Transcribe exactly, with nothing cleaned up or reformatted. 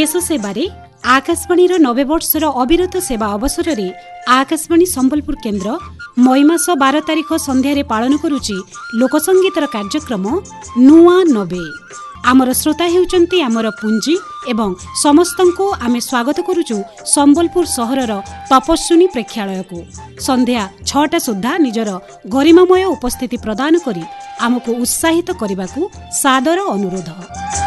देश सेवार आकाशवाणी नबे वर्षर अविरत सेवा अवसर में आकाशवाणी संबलपुर केन्द्र मई मास बार तारिख संध्यारे पालन करुची लोकसंगीतर कार्यक्रम नुआ नबे। आमर श्रोता हेउचंती आमर पुंजी एवं समस्तंको आमे स्वागत करुचु संबलपुर सहरर तपस्विनी प्रेक्षालय को। संध्या छटा सुधा निजर गरिमामय उपस्थिति प्रदान करी आमको उत्साहित करने को सादर अनुरोध।